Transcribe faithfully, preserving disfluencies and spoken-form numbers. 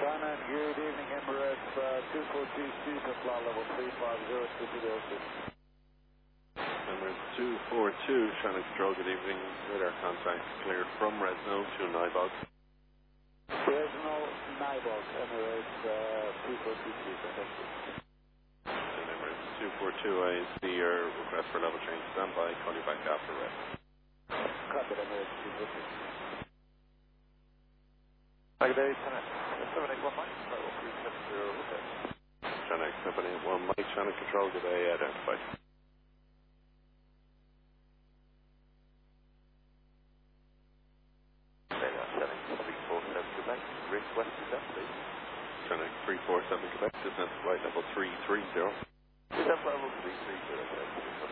Ghana, good evening, Emirates, uh, two four two, Caesar, flight level three five zero, two two zero six. Emirates two four two, Shannon Control, good evening. Radar contact cleared from Resno to Nybog. Resno, Nybog, Emirates, uh, two four two, Caesar, thank you. And Emirates two four two, I see your request for level change. Stand by, call you back after rest. Copy, Emirates two four two. Hi, good day, Channel seven eight one Mike, level three seven zero, okay. Channel seven eight one, Mike, Channel Control, good day, identified. Radar seven three four seven, Quebec, request descent, please. Channel three four seven, Quebec, descent flight level three three zero. Descent level three three zero, okay.